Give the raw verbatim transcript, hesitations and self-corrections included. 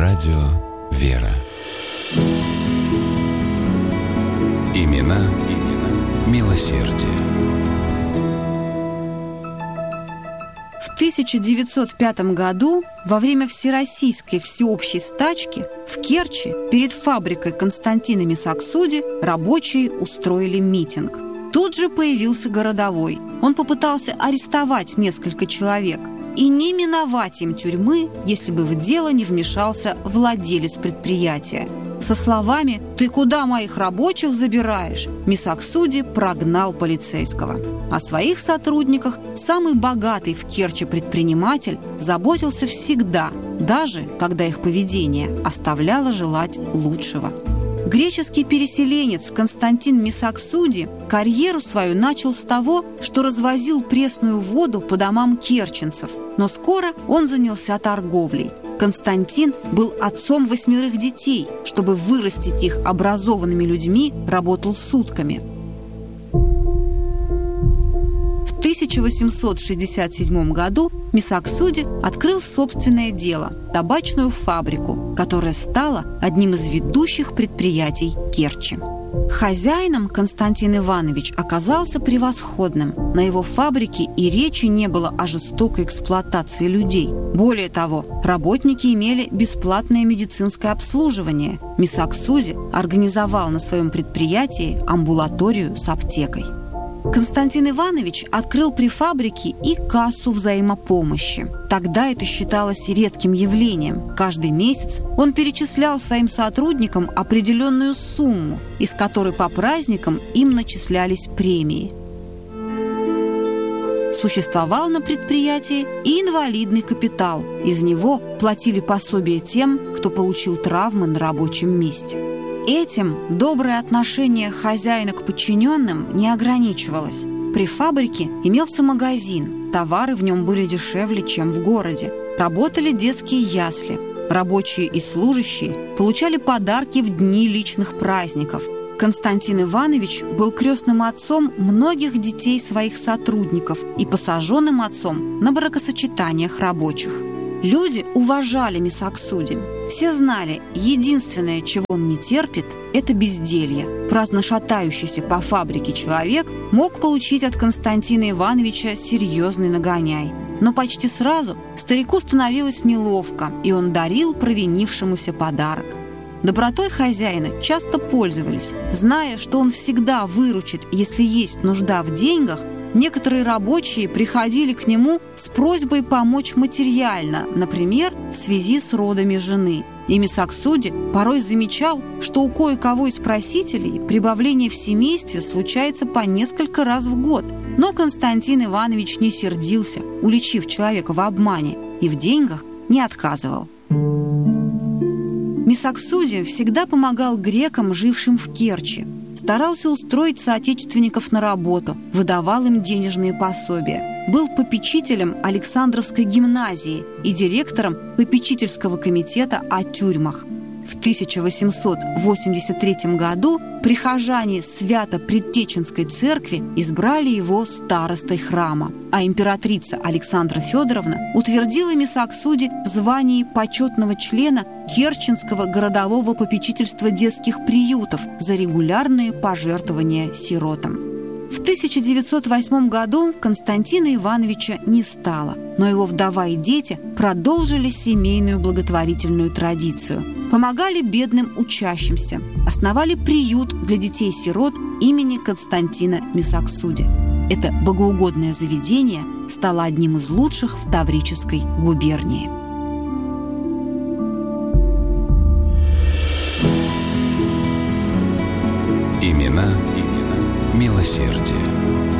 Радио «Вера». Имена, имена милосердия. В тысяча девятьсот пятом году во время Всероссийской всеобщей стачки в Керчи перед фабрикой Константина Мисаксуди рабочие устроили митинг. Тут же появился городовой. Он попытался арестовать несколько человек и не миновать им тюрьмы, если бы в дело не вмешался владелец предприятия. Со словами «Ты куда моих рабочих забираешь?» Мисаксуди прогнал полицейского. О своих сотрудниках самый богатый в Керчи предприниматель заботился всегда, даже когда их поведение оставляло желать лучшего. Греческий переселенец Константин Мисаксуди карьеру свою начал с того, что развозил пресную воду по домам керченцев, но скоро он занялся торговлей. Константин был отцом восьмерых детей. Чтобы вырастить их образованными людьми, работал сутками. В тысяча восемьсот шестьдесят седьмом году Мисаксуди открыл собственное дело – табачную фабрику, которая стала одним из ведущих предприятий Керчи. Хозяином Константин Иванович оказался превосходным. На его фабрике и речи не было о жестокой эксплуатации людей. Более того, работники имели бесплатное медицинское обслуживание. Мисаксуди организовал на своем предприятии амбулаторию с аптекой. Константин Иванович открыл при фабрике и кассу взаимопомощи. Тогда это считалось редким явлением. Каждый месяц он перечислял своим сотрудникам определенную сумму, из которой по праздникам им начислялись премии. Существовал на предприятии и инвалидный капитал. Из него платили пособие тем, кто получил травмы на рабочем месте. Этим доброе отношение хозяина к подчиненным не ограничивалось. При фабрике имелся магазин, товары в нем были дешевле, чем в городе. Работали детские ясли. Рабочие и служащие получали подарки в дни личных праздников. Константин Иванович был крестным отцом многих детей своих сотрудников и посаженным отцом на бракосочетаниях рабочих. Люди уважали Мисаксуди. Все знали, единственное, чего он не терпит, это безделье. Праздно шатающийся по фабрике человек мог получить от Константина Ивановича серьезный нагоняй. Но почти сразу старику становилось неловко, и он дарил провинившемуся подарок. Добротой хозяина часто пользовались. Зная, что он всегда выручит, если есть нужда в деньгах, некоторые рабочие приходили к нему с просьбой помочь материально, например, в связи с родами жены. И Мисаксуди порой замечал, что у кое-кого из просителей прибавление в семействе случается по несколько раз в год. Но Константин Иванович не сердился, уличив человека в обмане, и в деньгах не отказывал. Мисаксуди всегда помогал грекам, жившим в Керчи. Старался устроить соотечественников на работу, выдавал им денежные пособия. Был попечителем Александровской гимназии и директором попечительского комитета о тюрьмах. В тысяча восемьсот восемьдесят третьем году прихожане Свято-Предтеченской церкви избрали его старостой храма, а императрица Александра Федоровна утвердила Мисаксуди в звании почетного члена Керченского городового попечительства детских приютов за регулярные пожертвования сиротам. В тысяча девятьсот восьмом году Константина Ивановича не стало, но его вдова и дети продолжили семейную благотворительную традицию. Помогали бедным учащимся, основали приют для детей-сирот имени Константина Мисаксуди. Это богоугодное заведение стало одним из лучших в Таврической губернии. Имена, имена милосердия.